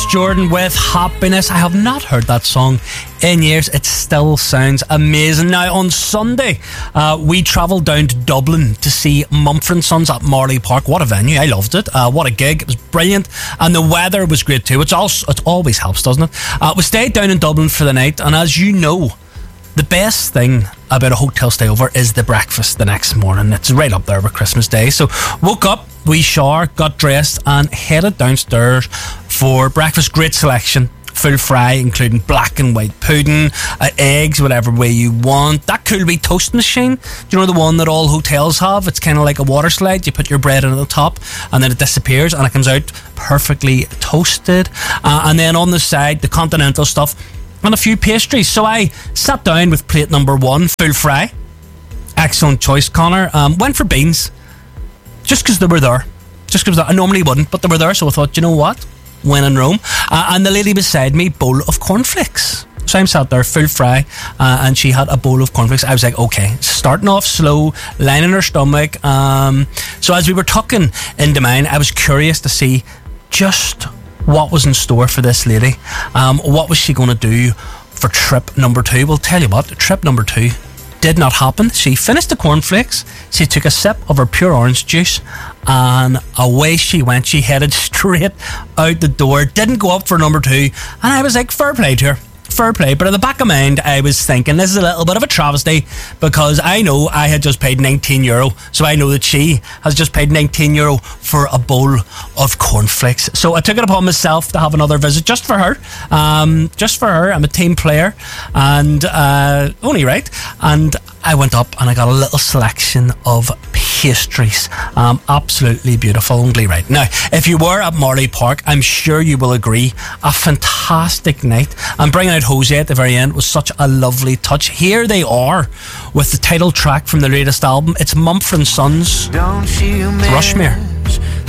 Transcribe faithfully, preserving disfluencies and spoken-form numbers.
Jordan with Happiness. I have not heard that song in years. It still sounds amazing. Now, on Sunday, uh, we travelled down to Dublin to see Mumford and Sons at Marley Park. What a venue. I loved it. Uh, what a gig. It was brilliant. And the weather was great too, which also, it always helps, doesn't it? Uh, we stayed down in Dublin for the night, and as you know, the best thing about a hotel stay over is the breakfast the next morning. It's right up there with Christmas Day. So woke up, we showered, got dressed and headed downstairs for breakfast. Great selection, full fry, including black and white pudding, uh, eggs, whatever way you want. That cool wee toast machine, do you know the one that all hotels have? It's kind of like a water slide. You put your bread in at the top and then it disappears and it comes out perfectly toasted. Uh, and then on the side, the continental stuff and a few pastries. So I sat down with plate number one, full fry. Excellent choice, Connor. Um, went for beans, just because they were there. Just because I normally wouldn't, but they were there, so I thought, you know what? When in Rome. Uh, and the lady beside me, bowl of cornflakes. So I'm sat there, full fry, uh, and she had a bowl of cornflakes. I was like, okay, starting off slow, lining her stomach. Um, so as we were tucking into mine, I was curious to see just what was in store for this lady. Um, what was she going to do for trip number two? Well, tell you what, trip number two did not happen. She finished the cornflakes, she took a sip of her pure orange juice, and away she went. She headed straight out the door, didn't go up for number two, and I was like, fair play to her. Fair play. But in the back of my mind, I was thinking this is a little bit of a travesty, because I know I had just paid nineteen euro, so I know that she has just paid nineteen euro for a bowl of cornflakes. So I took it upon myself to have another visit just for her. Um, just for her. I'm a team player, and uh, only right. And I went up and I got a little selection of pastries. Um, absolutely beautiful, only right. Now, if you were at Marley Park, I'm sure you will agree, a fantastic night. And bringing out Jose at the very end was such a lovely touch. Here they are with the title track from the latest album. It's Mumford and Sons, Rushmere.